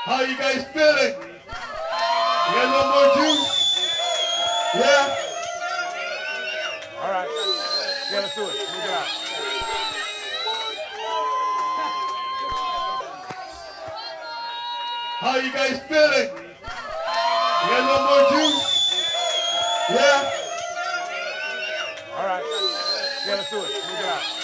How you guys feeling? You guys want more juice? Yeah? All right. Yeah, let's do it. Move it out. How you guys feeling? You guys want more juice? Yeah? All right. Yeah, let's do it. Move it out.